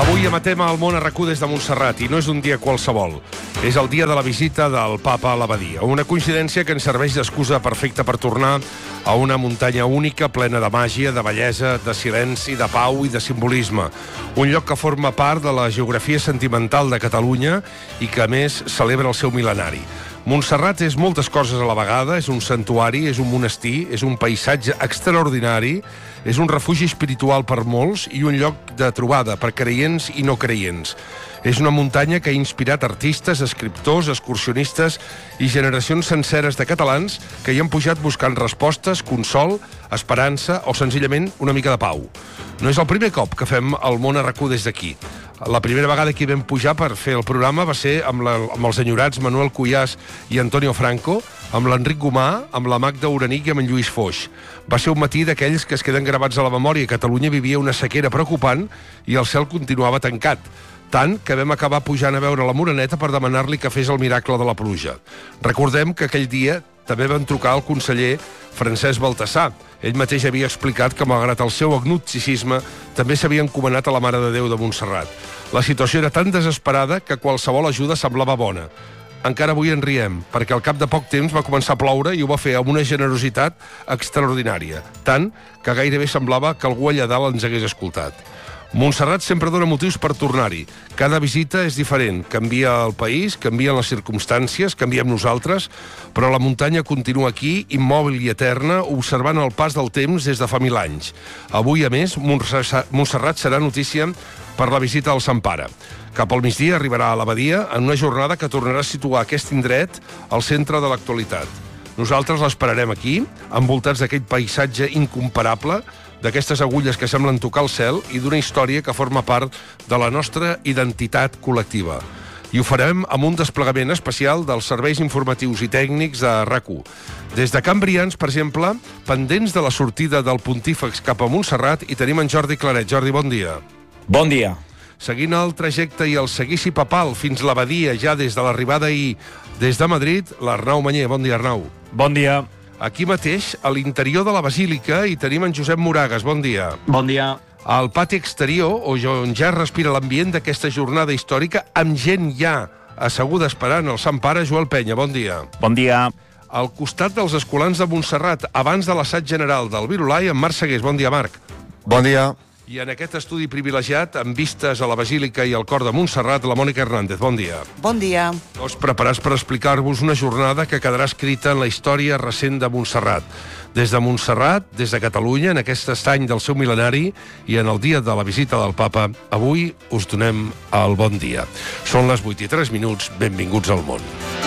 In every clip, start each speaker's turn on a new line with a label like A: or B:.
A: Avui emetem al món a RAC1 des de Montserrat i no és un dia qualsevol. És el dia de la visita del papa a l'abadia. Una coincidència que ens serveix d'excusa perfecta per tornar a una muntanya única, plena de màgia, de bellesa, de silenci, de pau i de simbolisme. Un lloc que forma part de la geografia sentimental de Catalunya i que, a més, celebra el seu mil·lenari. Montserrat és moltes coses a la vegada, és un santuari, és un monestir, és un paisatge extraordinari, és un refugi espiritual per molts i un lloc de trobada per creients i no creients. És una muntanya que ha inspirat artistes, escriptors, excursionistes i generacions senceres de catalans que hi han pujat buscant respostes, consol, esperança o senzillament una mica de pau. No és el primer cop que fem el món a RAC1 des d'aquí. La primera vegada que hi vam pujar per fer el programa va ser amb els enyorats Manuel Cuyàs i Antonio Franco, amb l'Enric Gomà, amb la Magda Uranic i amb en Lluís Foix. Va ser un matí d'aquells que es queden gravats a la memòria. Catalunya vivia una sequera preocupant i el cel continuava tancat. Tant que vam acabar pujant a veure la Moreneta per demanar-li que fes el miracle de la pluja. Recordem que aquell dia també van trucar al conseller Francesc Baltasar. Ell mateix havia explicat que, malgrat el seu agnosticisme, també s'havia encomanat a la Mare de Déu de Montserrat. La situació era tan desesperada que qualsevol ajuda semblava bona. Encara avui en riem, perquè al cap de poc temps va començar a ploure i ho va fer amb una generositat extraordinària. Tant que gairebé semblava que algú allà dalt ens hagués escoltat. Montserrat sempre dona motius per tornar-hi. Cada visita és diferent. Canvia el país, canvien les circumstàncies, canviem nosaltres, però la muntanya continua aquí, immòbil i eterna, observant el pas del temps des de fa 1000 anys. Avui, a més, Montserrat serà notícia per la visita al Sant Pare. Cap al migdia arribarà a l'abadia en una jornada que tornarà a situar aquest indret al centre de l'actualitat. Nosaltres l'esperarem aquí, envoltats d'aquest paisatge incomparable, d'aquestes agulles que semblen tocar el cel i d'una història que forma part de la nostra identitat col·lectiva. I ho farem amb un desplegament especial dels serveis informatius i tècnics de RAC1. Des de Can Brians, per exemple, pendents de la sortida del Pontífex cap a Montserrat, i tenim en Jordi Claret. Jordi, bon dia.
B: Bon dia.
A: Seguint el trajecte i el seguici papal fins l'abadia, ja des de l'arribada ahir des de Madrid, l'Arnau Manyer. Bon dia, Arnau.
B: Bon dia.
A: Aquí mateix, a l'interior de la Basílica, hi tenim en Josep Moragas. Bon dia.
C: Bon dia.
A: Al pati exterior, on ja respira l'ambient d'aquesta jornada històrica, amb gent ja asseguda esperant el Sant Pare, Joel Penya. Bon dia.
B: Bon dia.
A: Al costat dels escolans de Montserrat, abans de l'assaig general del Virolai, en Marc Segués. Bon dia, Marc.
D: Bon dia.
A: I en aquest estudi privilegiat, amb vistes a la Basílica i al cor de Montserrat, la Mònica Hernández. Bon dia.
E: Bon dia.
A: Tots preparats per explicar-vos una jornada que quedarà escrita en la història recent de Montserrat. Des de Montserrat, des de Catalunya, en aquest estany del seu mil·lenari i en el dia de la visita del papa, avui us donem el bon dia. Són les 8:03, benvinguts al món.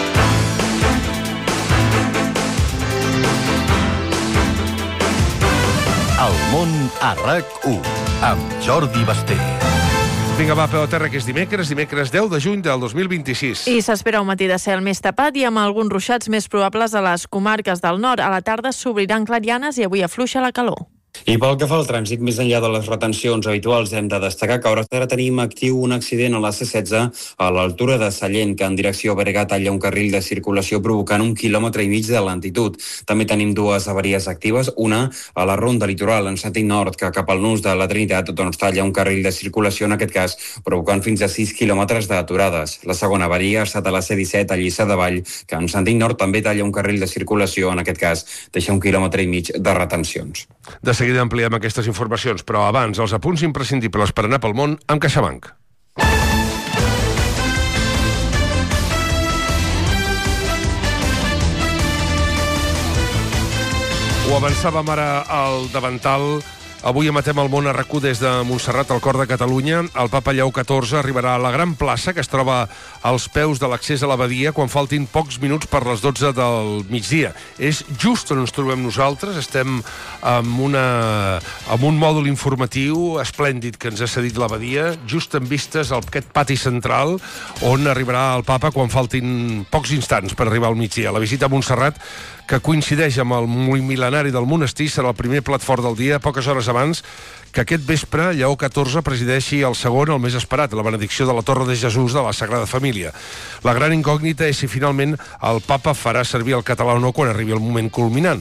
F: El món a RAC1, amb Jordi Basté.
A: Vinga, va, peu a terra, que és dimecres 10 de juny del 2026.
G: I s'espera un matí de cel més tapat i amb alguns ruixats més probables a les comarques del nord. A la tarda s'obriran clarianes i avui afluixa la calor.
C: I pel que fa al trànsit, més enllà de les retencions habituals, hem de destacar que a hores d'ara tenim actiu un accident a la C16 a l'altura de Sallent, que en direcció a Berga talla un carril de circulació provocant 1,5 quilòmetres de lentitud. També tenim dues avaries actives, una a la ronda litoral en sentit nord, que cap al nus de la Trinitat, doncs talla un carril de circulació, en aquest cas provocant fins a 6 quilòmetres d'aturades. La segona avaria ha estat a la C17 a Lliçà de Vall, que en sentit nord també talla un carril de circulació, en aquest cas deixa 1,5 quilòmetres de retencions.
A: De seguida ampliem aquestes informacions, però abans els apunts imprescindibles per anar pel món amb CaixaBank. Ho avançàvem ara al davantal. Avui emetem el món a RAC1 des de Montserrat, al cor de Catalunya. El papa Lleó XIV arribarà a la gran plaça que es troba als peus de l'accés a l'abadia quan faltin pocs minuts per les 12 del migdia. És just on ens trobem nosaltres. Estem amb un mòdul informatiu esplèndid que ens ha cedit l'abadia, just en vistes a aquest pati central on arribarà el papa quan faltin pocs instants per arribar al migdia. La visita a Montserrat, que coincideix amb el mil·lenari del monestir, serà el primer plat fort del dia, poques hores abans que aquest vespre Lleó XIV presideixi el segon, el més esperat, la benedicció de la Torre de Jesús de la Sagrada Família. La gran incògnita és si finalment el papa farà servir el català o no quan arribi el moment culminant.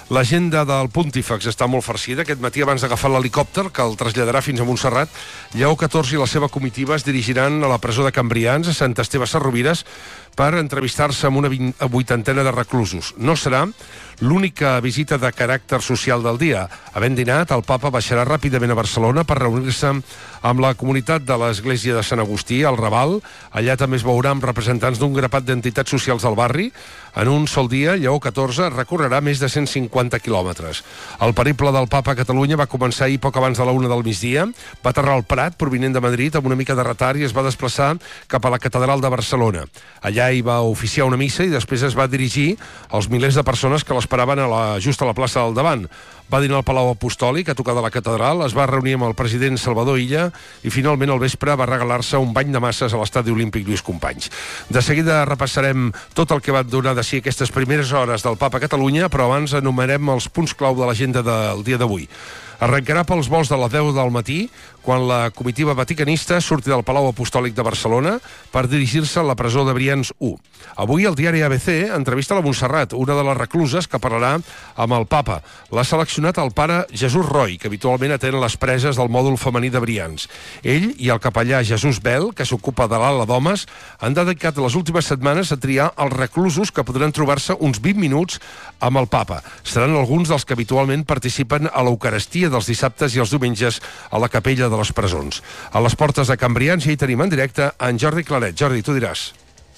A: L'agenda del Pontífex està molt farcida. Aquest matí, abans d'agafar l'helicòpter, que el traslladarà fins a Montserrat, Lleó XIV i la seva comitiva es dirigiran a la presó de Cambrians, a Sant Esteve Sesrovires, per entrevistar-se amb una vuitantena de reclusos. No serà l'única visita de caràcter social del dia. Havent dinat, el papa baixarà ràpidament a Barcelona per reunir-se amb la comunitat de l'església de Sant Agustí, al Raval. Allà també es veurà amb representants d'un grapat d'entitats socials del barri. En un sol dia, Lleó XIV recorrerà més de 150 quilòmetres. El periple del papa a Catalunya va començar ahir poc abans de la 1 del migdia. Va aterrar al Prat, provinent de Madrid, amb una mica de retard, i es va desplaçar cap a la catedral de Barcelona. Allà hi va oficiar una missa i després es va dirigir als milers de persones que l'esperaven just a la plaça del davant. Va dinar al Palau Apostòlic, a tocar de la catedral, es va reunir amb el president Salvador Illa i finalment al vespre va regalar-se un bany de masses a l'estadi olímpic Lluís Companys. De seguida repassarem tot el que va donar de si aquestes primeres hores del Papa a Catalunya, però abans enumerem els punts clau de l'agenda del dia d'avui. Arrencarà pels vols de les 10 del matí, quan la comitiva vaticanista surti del Palau Apostòlic de Barcelona per dirigir-se a la presó de Brians 1. Avui el diari ABC entrevista la Montserrat, una de les recluses que parlarà amb el papa. L'ha seleccionat el pare Jesús Roy, que habitualment atén les preses del mòdul femení de Brians. Ell i el capellà Jesús Bel, que s'ocupa de l'ala d'homes, han dedicat les últimes setmanes a triar els reclusos que podran trobar-se uns 20 minuts amb el papa. Seran alguns dels que habitualment participen a l'Eucaristia dels dissabtes i els diumenges a la capella de les presons. A les portes de Cambrians ja hi tenim en directe en Jordi Claret. Jordi, tu diràs.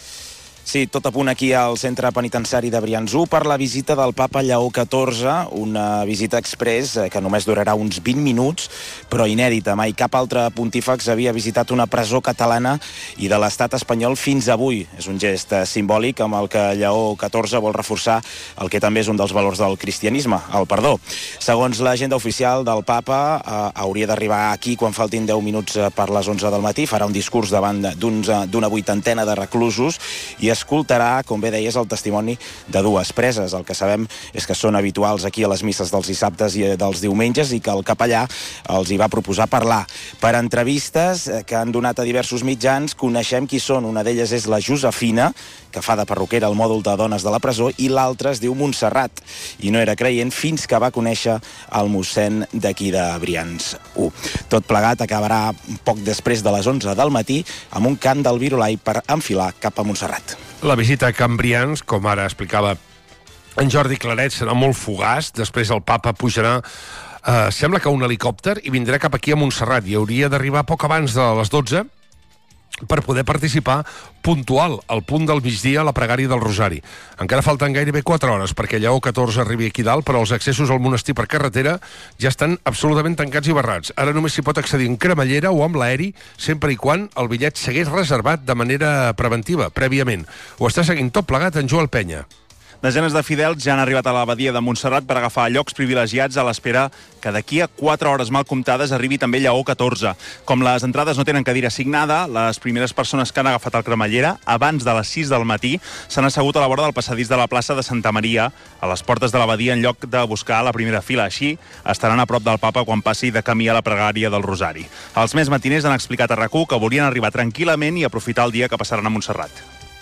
B: Sí, tot a punt aquí al centre penitenciari de Brians 1 per la visita del papa Lleó XIV, una visita express que només durarà uns 20 minuts, però inèdita. Mai cap altre pontífex havia visitat una presó catalana i de l'estat espanyol fins avui. És un gest simbòlic amb el que Lleó XIV vol reforçar el que també és un dels valors del cristianisme, el perdó. Segons l'agenda oficial del papa, hauria d'arribar aquí quan faltin 10 minuts per les 11 del matí, farà un discurs davant d'una vuitantena de reclusos i escoltarà, com bé deies, el testimoni de dues preses. El que sabem és que són habituals aquí a les misses dels dissabtes i dels diumenges i que el capellà els hi va proposar parlar. Per entrevistes que han donat a diversos mitjans, coneixem qui són. Una d'elles és la Josefina, que fa de perruquera al mòdul de dones de la presó, i l'altra es diu Montserrat, i no era creient fins que va conèixer el mossèn d'aquí de Brians 1. Tot plegat acabarà poc després de les 11 del matí amb un cant del Virolai per enfilar cap a Montserrat.
A: La visita a Cambrians, com ara explicava en Jordi Claret, serà molt fugaç. Després el papa pujarà, sembla que un helicòpter, i vindrà cap aquí a Montserrat, i hauria d'arribar poc abans de les 12 per poder participar puntual al punt del migdia a la pregària del Rosari. Encara falten gairebé 4 hores perquè Lleó XIV arribi aquí dalt, però els accessos al monestir per carretera ja estan absolutament tancats i barrats. Ara només s'hi pot accedir en cremallera o amb l'aeri, sempre i quan el bitllet s'hagués reservat de manera preventiva, prèviament. Ho està seguint tot plegat en Joel Penya.
D: Desenes de fidels ja han arribat a l'abadia de Montserrat per agafar llocs privilegiats a l'espera que d'aquí a 4 hores mal comptades arribi també Lleó XIV. Com les entrades no tenen cadira assignada, les primeres persones que han agafat el cremallera abans de les 6 del matí s'han assegut a la vora del passadís de la plaça de Santa Maria, a les portes de l'abadia, en lloc de buscar la primera fila. Així estaran a prop del papa quan passi de camí a la pregària del Rosari. Els més matiners han explicat a RAC1 que volien arribar tranquil·lament i aprofitar el dia que passaran a Montserrat.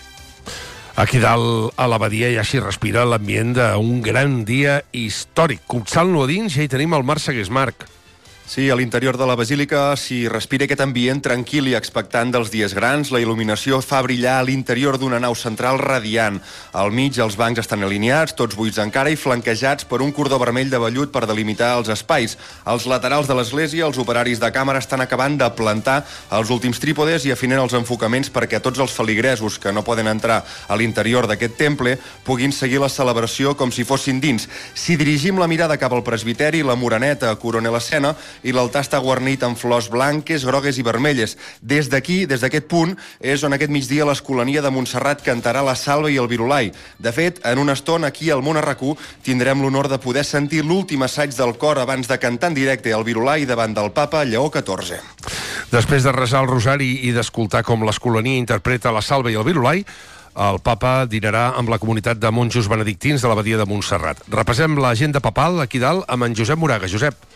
A: Aquí dalt, a l'abadia, ja s'hi respira l'ambient d'un gran dia històric. Copsant-lo a dins, ja hi tenim el Marc Segués. Marc.
E: Sí, a l'interior de la basílica s'hi respira aquest ambient tranquil i expectant dels dies grans. La il·luminació fa brillar a l'interior d'una nau central radiant. Al mig els bancs estan alineats, tots buits encara i flanquejats per un cordó vermell de vellut per delimitar els espais. Als laterals de l'església, els operaris de càmera estan acabant de plantar els últims trípodes i afinant els enfocaments perquè tots els feligresos que no poden entrar a l'interior d'aquest temple puguin seguir la celebració com si fossin dins. Si dirigim la mirada cap al presbiteri, la moreneta corona l'escena i l'altar està guarnit amb flors blanques, grogues i vermelles. Des d'aquí, des d'aquest punt, és on aquest migdia l'Escolania de Montserrat cantarà la salva i el virolai. De fet, en una estona aquí al món RAC1 tindrem l'honor de poder sentir l'últim assaig del cor abans de cantar en directe el virolai davant del papa Lleó XIV.
A: Després de resar el rosari i d'escoltar com l'Escolania interpreta la salva i el virolai, el papa dinarà amb la comunitat de monjos benedictins de l'abadia de Montserrat. Repassem l'agenda papal aquí dalt amb en Josep Moraga. Josep.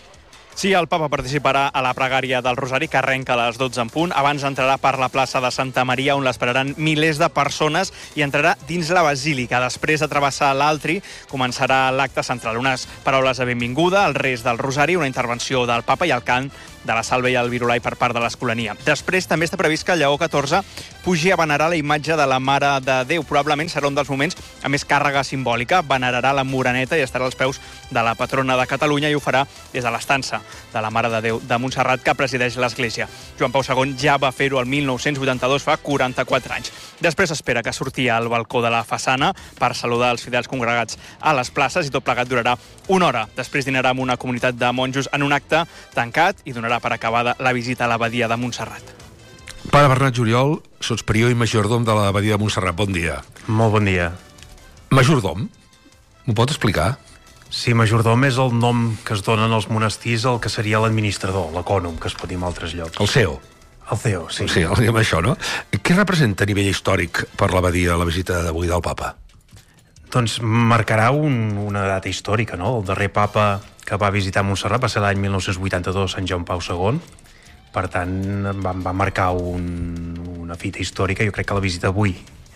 H: Sí, el papa participarà a la pregària del Rosari, que arrenca a les 12 en punt. Abans entrarà per la plaça de Santa Maria, on l'esperaran milers de persones, i entrarà dins la basílica. Després de travessar l'altri, començarà l'acte central. Unes paraules de benvinguda, el rest del Rosari, una intervenció del papa i el cant de la Salve i el Virulai per part de l'Escolania. Després també està previst que Lleó XIV pugi a venerar la imatge de la Mare de Déu. Probablement serà un dels moments amb més càrrega simbòlica. Venerarà la Moreneta i estarà als peus de la patrona de Catalunya, i ho farà des de l'estança de la Mare de Déu de Montserrat, que presideix l'Església. Joan Pau II ja va fer-ho el 1982, fa 44 anys. Després espera que surti al balcó de la façana per saludar els fidels congregats a les places, i tot plegat durarà una hora. Després dinarà amb una comunitat de monjos en un acte tancat i donarà per acabada la visita a l'abadia de Montserrat.
A: Pare Bernat Juriol, sotsprior i majordom de l'abadia de Montserrat. Bon dia.
I: Molt bon dia.
A: Majordom? M'ho pot explicar?
I: Sí, majordom és el nom que es donen als monestirs al que seria l'administrador, l'ecònom, que es pot dir en altres llocs.
A: El CEO.
I: El CEO, sí.
A: Sí, el diem això, no? Què representa a nivell històric per l'abadia la visita d'avui del papa?
I: Doncs marcarà una data històrica, no? El darrer papa que va visitar Montserrat va ser l'any 1982, Sant Joan Pau II. Per tant, va marcar una fita històrica. Jo crec que la visita avui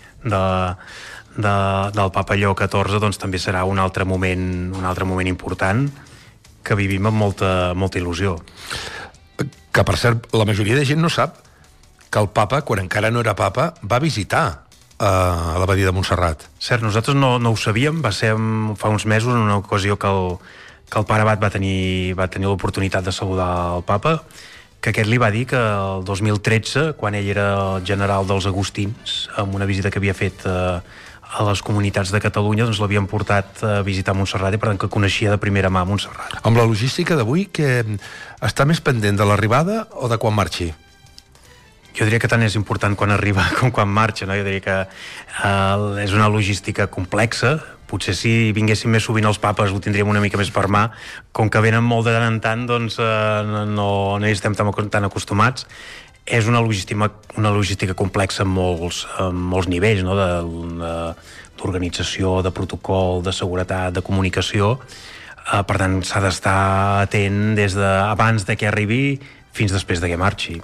I: del papa Lleó XIV doncs, també serà un altre moment important que vivim amb molta il·lusió.
A: Que, per cert, la majoria de gent no sap que el papa, quan encara no era papa, va visitar a l'abadia de Montserrat.
I: Cert, nosaltres no ho sabíem. Va ser fa uns mesos, en una ocasió que el pare abat va tenir l'oportunitat de saludar el papa, que aquest li va dir que el 2013, quan ell era el general dels Agustins, amb una visita que havia fet a les comunitats de Catalunya, doncs l'havien portat a visitar Montserrat, i per tant que coneixia de primera mà Montserrat.
A: Amb la logística d'avui, que està més pendent de l'arribada o de quan marxi?
I: Jo diria que tant és important quan arriba com quan marxa, no? Jo diria que és una logística complexa. Potser si vinguessin més sovint els papes ho tindríem una mica més per mà. Com que venen molt de tant en tant, doncs no hi estem tan acostumats. És una logística complexa en molts nivells, no? D'organització, de protocol, de seguretat, de comunicació. Per tant, s'ha d'estar atent des d'abans de que arribi fins després de que marxi.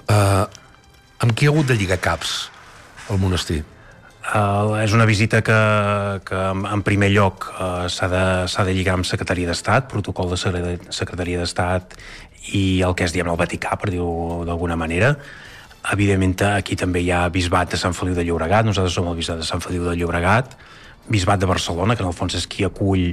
A: Amb qui ha hagut de lligar caps al monestir?
I: És una visita que en primer lloc s'ha de lligar amb Secretaria d'Estat, protocol de Secretaria d'Estat i el que es diem el Vaticà, per dir-ho d'alguna manera. Evidentment, aquí també hi ha Bisbat de Sant Feliu de Llobregat. Nosaltres som el Bisbat de Sant Feliu de Llobregat, Bisbat de Barcelona, que en el fons és qui acull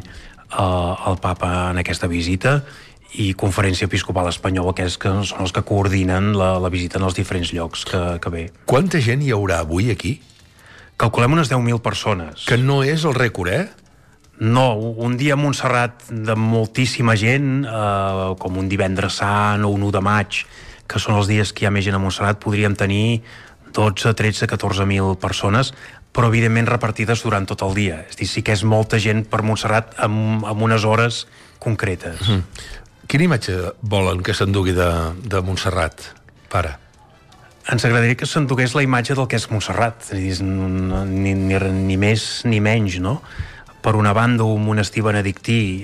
I: el papa en aquesta visita, i Conferència Episcopal Espanyola, que són els que coordinen la visita en els diferents llocs que ve.
A: Quanta gent hi haurà avui aquí?
I: Calculem unes 10.000 persones.
A: Que no és el rècord,
I: No, un dia a Montserrat de moltíssima gent, com un divendres sant o un 1 de maig, que són els dies que hi ha més gent a Montserrat, podríem tenir 12, 13, 14.000 persones, però evidentment repartides durant tot el dia. És a dir, sí que és molta gent per Montserrat amb unes hores concretes.
A: Quina imatge volen que s'endugui de Montserrat, pare?
I: Ens agradaria que s'endugués la imatge del que és Montserrat, és a dir, ni més ni menys, no? Per una banda, un monestir benedictí,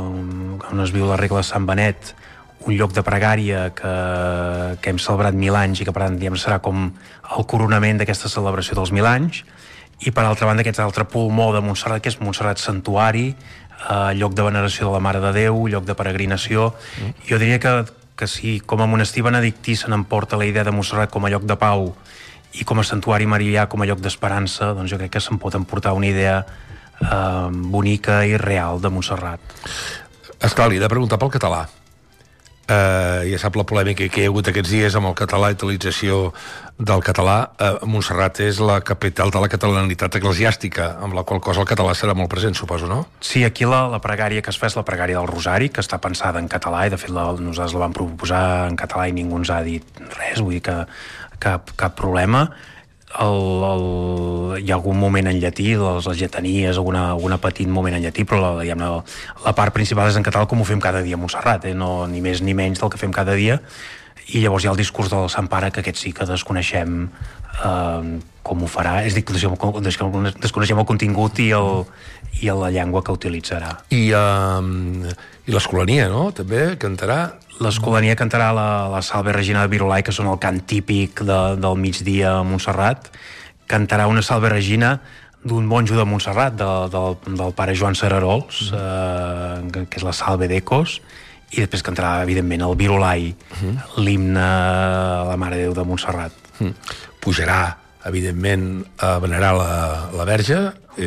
I: on es viu la regla de Sant Benet, un lloc de pregària que hem celebrat 1000 anys i que, per tant, serà com el coronament d'aquesta celebració dels 1000 anys, i, per altra banda, aquest altre pulmó de Montserrat, que és Montserrat Santuari, lloc de veneració de la Mare de Déu, lloc de peregrinació. Jo diria que si com a monestir benedictí se n'emporta la idea de Montserrat com a lloc de pau i com a santuari marià com a lloc d'esperança, doncs jo crec que se'n pot emportar una idea bonica i real de Montserrat.
A: Esclar, li he de preguntar pel català. Ja sap la polèmica que hi ha hagut aquests dies amb el català, utilització del català. Montserrat és la capital de la catalanitat eclesiàstica, amb la qual cosa el català serà molt present, suposo, no?
I: Sí, aquí la pregària que es fa és la pregària del Rosari, que està pensada en català, i de fet nosaltres la vam proposar en català i ningú ens ha dit res, vull dir que cap problema. Hi ha algun moment en llatí, les lletanies, alguna petit moment en llatí, però la part principal és en català, com ho fem cada dia a Montserrat, no, ni més ni menys del que fem cada dia. i llavors hi ha el discurs del Sant Pare, que aquest sí que desconeixem com ho farà, és a dir, desconeixem el contingut i la llengua que utilitzarà.
A: I l'Escolania, no?, també cantarà.
I: L'Escolania cantarà la Salve Regina de Virolai, que són el cant típic del migdia a Montserrat. Cantarà una Salve Regina d'un monjo de Montserrat, del pare Joan Cerarols, que és la Salve d'Ecos, i després cantarà, evidentment, el Virolai, l'himne a la Mare de Déu de Montserrat.
A: Pujarà, evidentment, a venerar la Verge,